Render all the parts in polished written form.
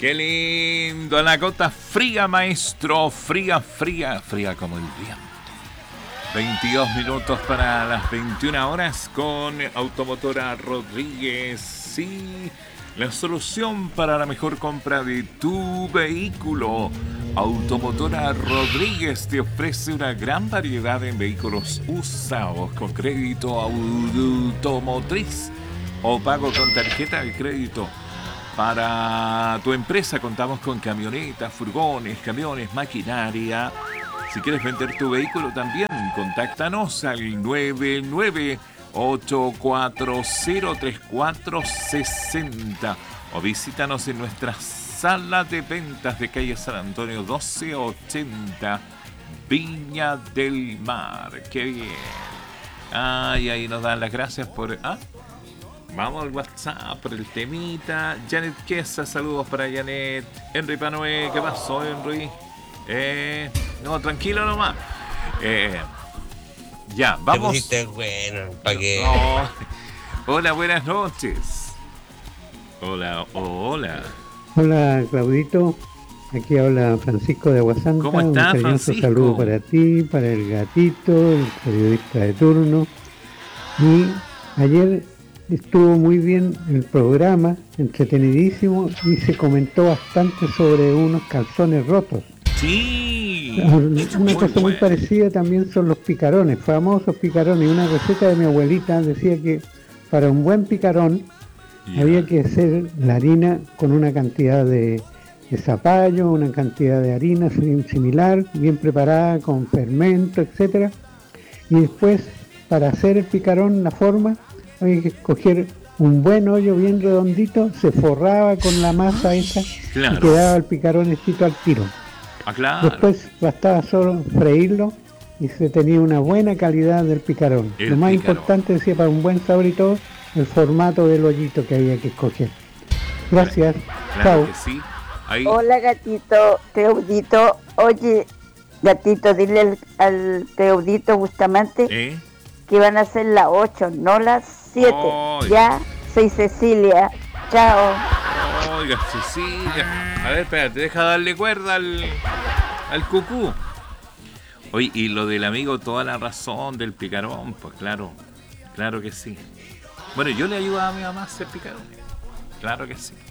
Qué lindo, la gota fría, maestro, fría como el viento. 22 minutos para las 21 horas con Automotora Rodríguez. Sí, la solución para la mejor compra de tu vehículo. Automotora Rodríguez te ofrece una gran variedad de vehículos usados con crédito automotriz o pago con tarjeta de crédito. Para tu empresa contamos con camionetas, furgones, camiones, maquinaria. Si quieres vender tu vehículo también, contáctanos al 998-440-3460 o visítanos en nuestra sala de ventas de calle San Antonio 1280, Viña del Mar. ¡Qué bien! Ay, ahí nos dan las gracias por... Vamos al WhatsApp por el temita. Janet Queza, saludos para Janet. Henry Panoe, ¿qué pasó, Henry? No, tranquilo nomás. Ya, vamos. Te pusiste bueno, ¿para qué? No. Hola, buenas noches. Hola. Hola, Claudito. Aquí habla Francisco de Aguasanta. ¿Cómo estás, Un cariñoso Francisco? saludo para ti, para el gatito, el periodista de turno. Y ayer estuvo muy bien el programa, entretenidísimo, y se comentó bastante sobre unos calzones rotos. Sí. Una cosa muy parecida también son los picarones, famosos picarones. Una receta de mi abuelita decía que para un buen picarón había que hacer la harina con una cantidad de zapallo, una cantidad de harina similar, bien preparada, con fermento, etcétera. Y después, para hacer el picarón, la forma, había que escoger un buen hoyo bien redondito, se forraba con la masa esa, Claro. y quedaba el picarón escrito al tiro. Claro. Después bastaba solo freírlo y se tenía una buena calidad del picarón. El Lo más picarón. importante, decía, para un buen sabor y todo, el formato del hoyito que había que escoger. Gracias. Claro Chao. que sí. Ahí. Hola, gatito, Teodito. Oye, gatito, dile al Teodito Bustamante que van a ser las 8, no las 7. Ay. Ya, soy Cecilia. Chao. Oiga, Cecilia. A ver, espérate, deja darle cuerda al cucú. Oye, y lo del amigo, toda la razón del picarón, pues claro que sí. Bueno, yo le ayudo a mi mamá a hacer picarón. Claro que sí.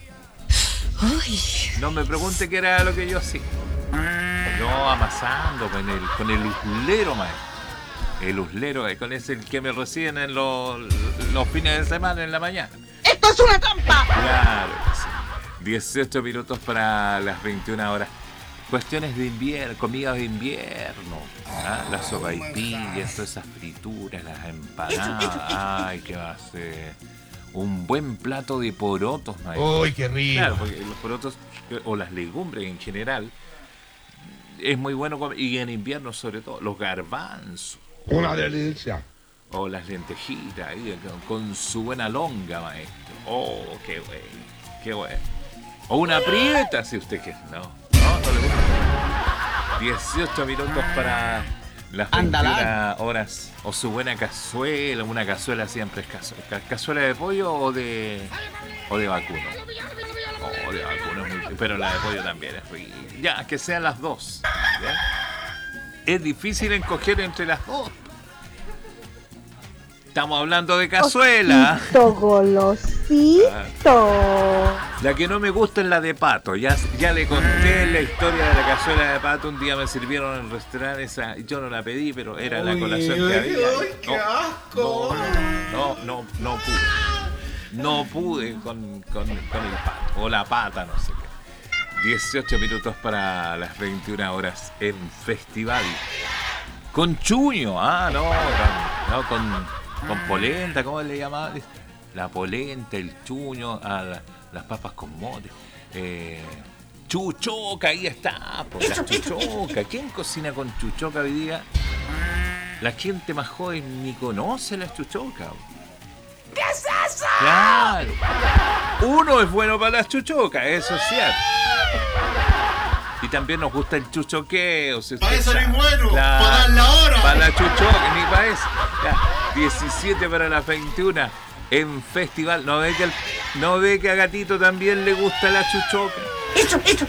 No me pregunte qué era lo que yo hacía. Yo amasando con el uslero, maestro. El uslero, con ese el que me reciben en los fines de semana en la mañana. ¡Esto es una trampa! Claro que sí. 18 minutos para las 21 horas. Cuestiones de invierno, comidas de invierno. Las sopaipillas, todas esas frituras, las empanadas. Ay, ¿qué va a ser? Un buen plato de porotos, maestro. ¡Uy, qué rico! Claro, porque los porotos o las legumbres en general es muy bueno comer, y en invierno sobre todo los garbanzos. Una delicia. O las lentejitas ahí, con su buena longa, maestro. Oh, qué bueno, qué bueno. O una prieta, si usted quiere. No le gusta. 18 minutos para las 21 horas. O su buena cazuela. Una cazuela siempre es cazuela. ¿Cazuela de pollo o de vacuno? Oh, de vacuno es muy... Pero la de pollo también es rica. Ya, que sean las dos. ¿Ya? Es difícil escoger entre las dos. Estamos hablando de cazuela. Golosito. La que no me gusta es la de pato. Ya le conté la historia de la cazuela de pato. Un día me sirvieron en el restaurante esa. Yo no la pedí, pero era la colación que había. ¡Qué asco! No pude. No pude con el pato. O la pata, no sé qué. 18 minutos para las 21 horas en Festival. Con chuño. Con polenta, ¿cómo le llamaban? La polenta, el chuño, las papas con mote. Chuchoca, ahí está, pues la chuchoca. ¿Quién cocina con chuchoca hoy día? La gente más joven ni conoce la chuchoca. ¿Qué es eso? Claro. Uno es bueno para las chuchocas, eso es cierto. Y también nos gusta el chuchoqueo. Si Para eso sabe. ni bueno, Claro. para dar la hora. Para la chuchoca, ni para eso. Ya, 17 para las 21 en Festival. ¿No ve que a Gatito también le gusta la chuchoca? Eso.